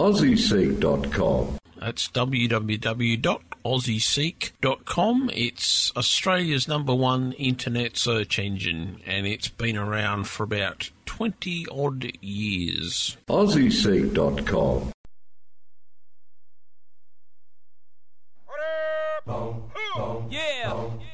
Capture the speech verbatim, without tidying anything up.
aussie seek dot com. That's w w w dot aussie seek dot com. It's Australia's number one internet search engine, and it's been around for about twenty odd years. aussie seek dot com. Yeah.